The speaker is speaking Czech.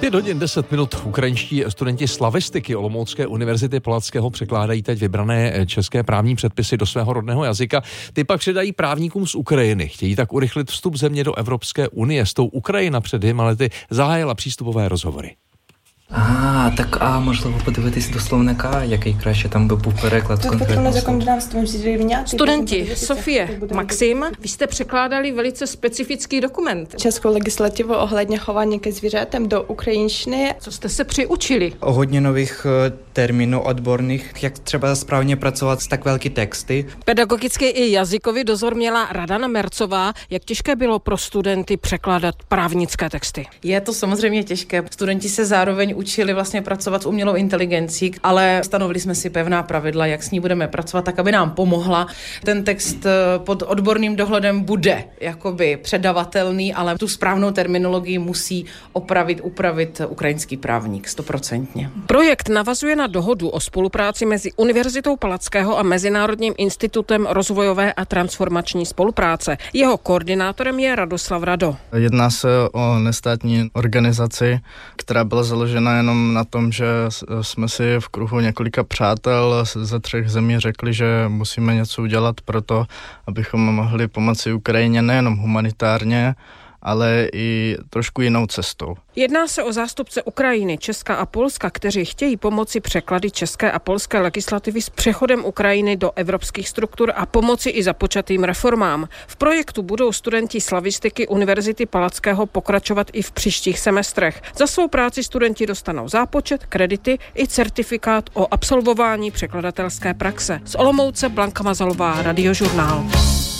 5:10. Ukrajinští studenti slavistiky Olomoucké univerzity Palackého překládají teď vybrané české právní předpisy do svého rodného jazyka. Ty pak předají právníkům z Ukrajiny. Chtějí tak urychlit vstup země do Evropské unie. S tou Ukrajina před 2 lety zahájila přístupové rozhovory. Так можливо подивитись до словника, який краще там би був переклад конкретно. Studenti Sofie, Maxim, vy jste překládali velice specifický dokument. Českou legislativu ohledně chování ke zvířatem do ukrajinštiny. Co jste se přiučili? Hodně nových termínů odborných, jak třeba správně pracovat s tak velký texty. Pedagogický i jazykový dozor měla Radana Mercová. Jak těžké bylo pro studenty překládat právnické texty? Je to samozřejmě těžké. Studenti se zároveň učili vlastně pracovat s umělou inteligencí, ale stanovili jsme si pevná pravidla, jak s ní budeme pracovat, tak aby nám pomohla. Ten text pod odborným dohledem bude jakoby předavatelný, ale tu správnou terminologii musí upravit ukrajinský právník 100%. Projekt navazuje na dohodu o spolupráci mezi Univerzitou Palackého a Mezinárodním institutem rozvojové a transformační spolupráce. Jeho koordinátorem je Radoslav Rado. Jedná se o nestátní organizaci, která byla založena jenom na tom, že jsme si v kruhu několika přátel ze 3 zemí řekli, že musíme něco udělat pro to, abychom mohli pomoci Ukrajině nejenom humanitárně, ale i trošku jinou cestou. Jedná se o zástupce Ukrajiny, Česka a Polska, kteří chtějí pomoci překlady české a polské legislativy s přechodem Ukrajiny do evropských struktur a pomoci i započatým reformám. V projektu budou studenti slavistiky Univerzity Palackého pokračovat i v příštích semestrech. Za svou práci studenti dostanou zápočet, kredity i certifikát o absolvování překladatelské praxe. Z Olomouce Blanka Mazalová, Radiožurnál.